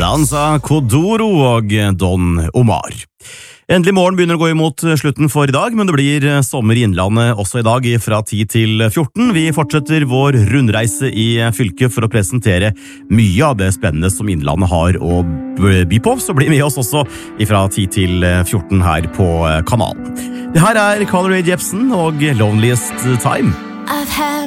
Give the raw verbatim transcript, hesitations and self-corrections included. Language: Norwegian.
Danza Kodoro og Don Omar. Endelig morgen begynner å gå imot slutten for i dag, men det blir sommer i Innlandet også i dag fra ti til fjorten. Vi fortsetter vår rundreise i fylket for å presentere mye av det spennende som Innlandet har å by på, så bli med oss også fra ti til fjorten her på kanalen. Det her er Carly Rae Jepsen og Loneliest Time.